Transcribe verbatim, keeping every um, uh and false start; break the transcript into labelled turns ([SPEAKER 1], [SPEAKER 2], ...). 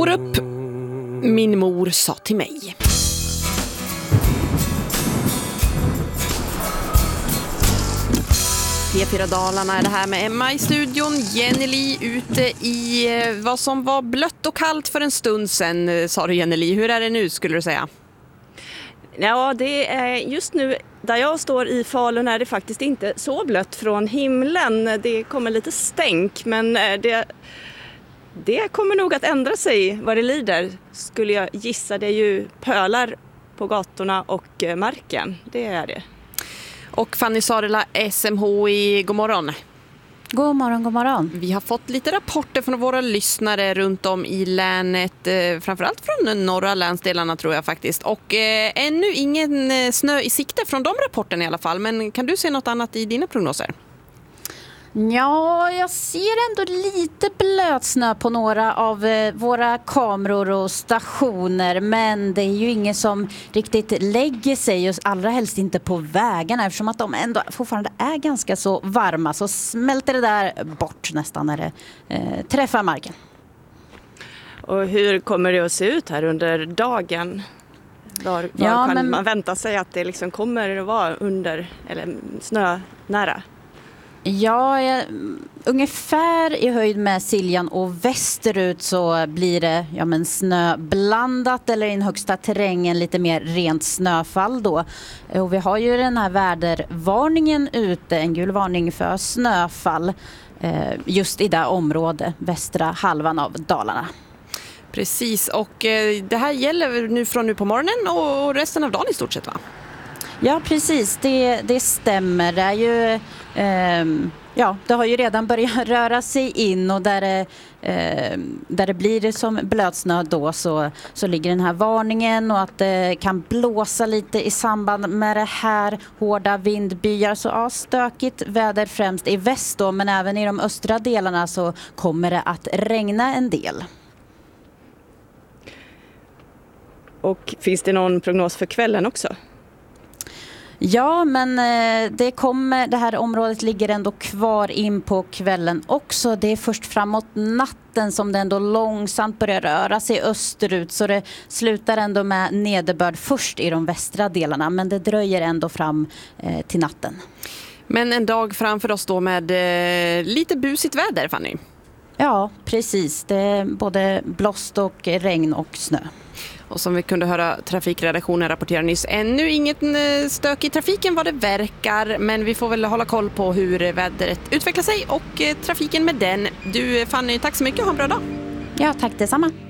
[SPEAKER 1] går upp, min mor sa till mig. P fyra Dalarna är det här med Emma i studion. Jenny Li ute i vad som var blött och kallt för en stund sedan, sa du Jenny Li. Hur är det nu skulle du säga?
[SPEAKER 2] Ja, det är just nu där jag står i Falun är det faktiskt inte så blött från himlen. Det kommer lite stänk, men det, det kommer nog att ändra sig vad det lider. Skulle jag gissa, det är ju pölar på gatorna och marken. Det är det.
[SPEAKER 1] Och Fanny Sarela, S M H I, god morgon.
[SPEAKER 3] God morgon, god morgon.
[SPEAKER 1] Vi har fått lite rapporter från våra lyssnare runt om i länet, eh, framförallt från norra länsdelarna tror jag faktiskt. Och eh, ännu ingen eh, snö i sikte från de rapporterna i alla fall. Men kan du se något annat i dina prognoser?
[SPEAKER 3] Ja, jag ser ändå lite blötsnö på några av eh, våra kameror och stationer. Men det är ju inget som riktigt lägger sig, just allra helst inte på vägarna. Eftersom att de ändå fortfarande är ganska så varma, så smälter det där bort nästan när det eh, träffar marken.
[SPEAKER 2] Och hur kommer det att se ut här under dagen? Var, var
[SPEAKER 3] ja,
[SPEAKER 2] kan
[SPEAKER 3] men...
[SPEAKER 2] man vänta sig att det liksom kommer att vara under eller snönära?
[SPEAKER 3] Ja, jag, ungefär i höjd med Siljan och västerut så blir det ja, men snöblandat eller i den högsta terrängen lite mer rent snöfall då. Och vi har ju den här vädervarningen ute, en gul varning för snöfall eh, just i det området, västra halvan av Dalarna.
[SPEAKER 1] Precis, och eh, det här gäller nu från nu på morgonen och resten av dagen i stort sett, va?
[SPEAKER 3] Ja, precis. Det, det stämmer. Det är ju, eh, ja, det har ju redan börjat röra sig in och där det, eh, där det blir det som blötsnö då så, så ligger den här varningen och att det kan blåsa lite i samband med det här. Hårda vindbyar, så ja, stökigt väder främst i väst då, men även i de östra delarna så kommer det att regna en del.
[SPEAKER 2] Och finns det någon prognos för kvällen också?
[SPEAKER 3] Ja, men det, kommer, det här området ligger ändå kvar in på kvällen också. Det är först framåt natten som det ändå långsamt börjar röra sig österut. Så det slutar ändå med nederbörd först i de västra delarna. Men det dröjer ändå fram eh, till natten.
[SPEAKER 1] Men en dag framför oss då med eh, lite busigt väder, Fanny.
[SPEAKER 3] Ja, precis. Det är både blåst och regn och snö.
[SPEAKER 1] Och som vi kunde höra trafikredaktionen rapportera nyss, ännu inget stök i trafiken vad det verkar, men vi får väl hålla koll på hur vädret utvecklar sig och trafiken med den. Du Fanny, tack så mycket och ha en bra dag.
[SPEAKER 3] Ja, tack detsamma.